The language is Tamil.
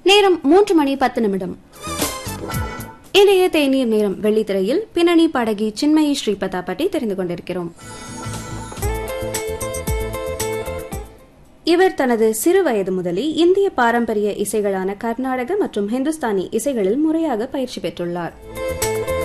நேரம் 3:10. இன்றைய தேநீர் நேரம் வெள்ளித்திரையில் பின்னணி பாடகி சின்மயி ஸ்ரீபதா பற்றி தெரிந்து கொண்டிருக்கிறோம். இவர் தனது சிறு வயது முதலே இந்திய பாரம்பரிய இசைகளான கர்நாடக மற்றும் ஹிந்துஸ்தானி இசைகளில் முறையாக பயிற்சி பெற்றுள்ளார்.